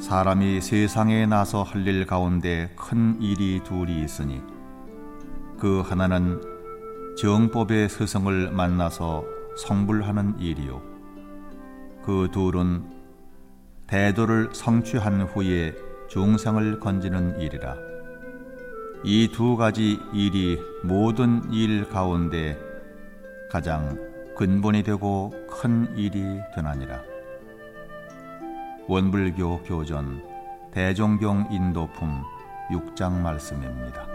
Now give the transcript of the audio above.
사람이 세상에 나서 할 일 가운데 큰 일이 둘이 있으니 그 하나는 정법의 스승을 만나서 성불하는 일이요 그 둘은 대도를 성취한 후에 중생을 건지는 일이라. 이 두 가지 일이 모든 일 가운데 가장 근본이 되고 큰 일이 되나니라. 원불교 교전 대종경 인도품 6장 말씀입니다.